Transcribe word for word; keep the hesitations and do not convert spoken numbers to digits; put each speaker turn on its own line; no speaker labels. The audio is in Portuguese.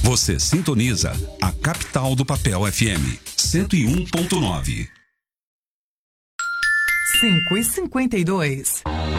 Você sintoniza a capital do papel F M, cento e um ponto nove.
cinco e cinquenta e dois.